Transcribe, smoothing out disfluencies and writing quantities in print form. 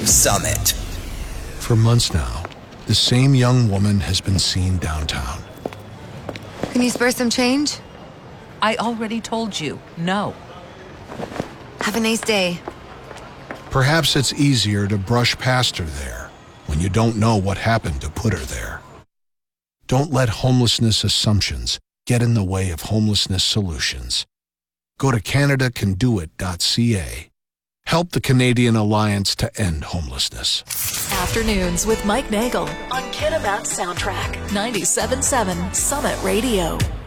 Summit. For months now, the same young woman has been seen downtown. Can you spare some change? I already told you, no. Have a nice day. Perhaps it's easier to brush past her there when you don't know what happened to put her there. Don't let homelessness assumptions get in the way of homelessness solutions. Go to CanadaCanDoIt.ca. Help the Canadian Alliance to End Homelessness. Afternoons with Mike Nagel on Kitimat Soundtrack 97.7 Summit Radio.